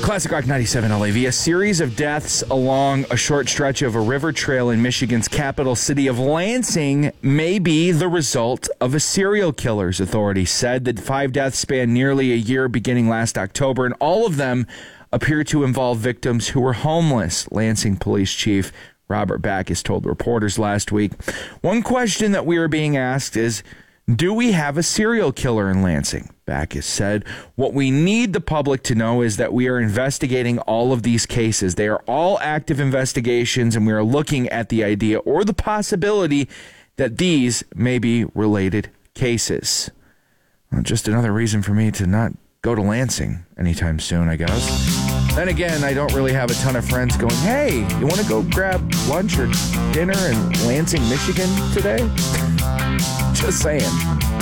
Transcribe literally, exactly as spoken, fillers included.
Classic Rock ninety-seven L A V. A series of deaths along a short stretch of a river trail in Michigan's capital city of Lansing may be the result of a serial killer's authorities said. The five deaths span nearly a year beginning last October, and all of them appear to involve victims who were homeless. Lansing Police Chief Robert Backus told reporters last week. One question that we are being asked is, do we have a serial killer in Lansing? Backus said, what we need the public to know is that we are investigating all of these cases. They are all active investigations, and we are looking at the idea or the possibility that these may be related cases. Well, just another reason for me to not go to Lansing anytime soon, I guess. Then again, I don't really have a ton of friends going, hey, you want to go grab lunch or dinner in Lansing, Michigan today? Just saying.